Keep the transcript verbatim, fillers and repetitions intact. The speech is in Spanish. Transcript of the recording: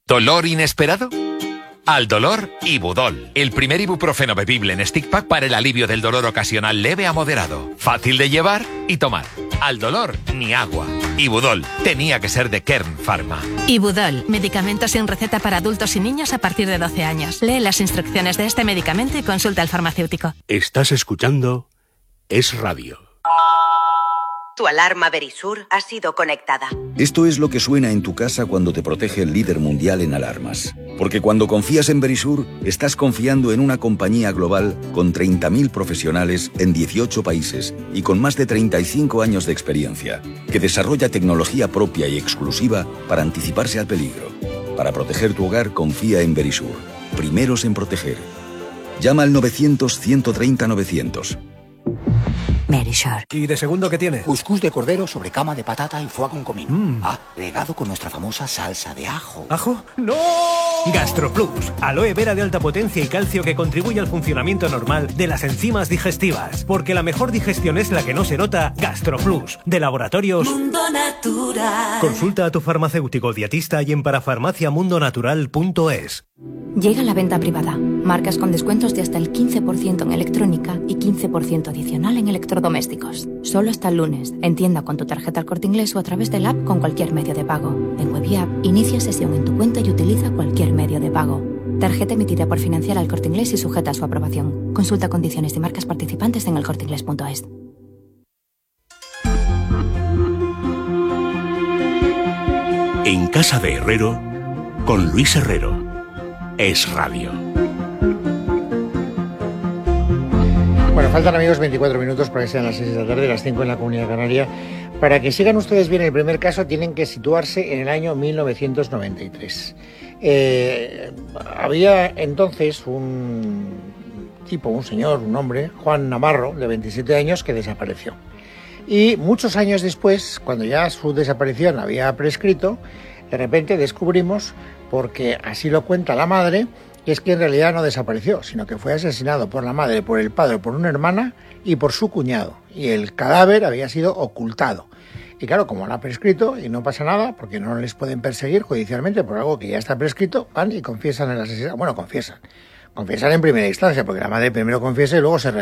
¿Dolor inesperado? Al dolor, Ibudol, el primer ibuprofeno bebible en stick pack para el alivio del dolor ocasional leve a moderado. Fácil de llevar y tomar. Al dolor, ni agua. Ibudol, tenía que ser de Kern Pharma. Ibudol, medicamento sin receta para adultos y niños a partir de doce años. Lee las instrucciones de este medicamento y consulta al farmacéutico. Estás escuchando Es Radio. Tu alarma Verisur ha sido conectada. Esto es lo que suena en tu casa cuando te protege el líder mundial en alarmas. Porque cuando confías en Verisur, estás confiando en una compañía global con treinta mil profesionales en dieciocho países y con más de treinta y cinco años de experiencia, que desarrolla tecnología propia y exclusiva para anticiparse al peligro. Para proteger tu hogar, confía en Verisur. Primeros en proteger. Llama al novecientos, ciento treinta, novecientos. Verisur. ¿Y de segundo qué tiene? Cuscús de cordero sobre cama de patata y foie con comino. Mm. Ah, regado con nuestra famosa salsa de ajo. ¿Ajo? ¡No! GastroPlus, aloe vera de alta potencia y calcio que contribuye al funcionamiento normal de las enzimas digestivas. Porque la mejor digestión es la que no se nota. GastroPlus, de Laboratorios Mundo Natural. Consulta a tu farmacéutico dietista y en parafarmacia mundo natural punto es. Llega la venta privada. Marcas con descuentos de hasta el quince por ciento en electrónica y quince por ciento adicional en electrodomésticos. Solo hasta el lunes. En tienda con tu tarjeta El Corte Inglés o a través del app con cualquier medio de pago. En web y app, inicia sesión en tu cuenta y utiliza cualquier medio de pago. Tarjeta emitida por Financiera El Corte Inglés y sujeta a su aprobación. Consulta condiciones y marcas participantes en el corte inglés punto es. En Casa de Herrero, con Luis Herrero. Es Radio. Bueno, faltan, amigos, veinticuatro minutos para que sean las seis de la tarde, las cinco en la Comunidad Canaria. Para que sigan ustedes bien el primer caso, tienen que situarse en el año mil novecientos noventa y tres. Eh, había entonces un tipo, un señor, un hombre, Juan Navarro, de veintisiete años, que desapareció. Y muchos años después, cuando ya su desaparición había prescrito, de repente descubrimos, porque así lo cuenta la madre, es que en realidad no desapareció, sino que fue asesinado por la madre, por el padre, por una hermana y por su cuñado. Y el cadáver había sido ocultado. Y claro, como lo ha prescrito y no pasa nada, porque no les pueden perseguir judicialmente por algo que ya está prescrito, van y confiesan el asesinato. Bueno, confiesan. Confiesan en primera instancia, porque la madre primero confiesa y luego se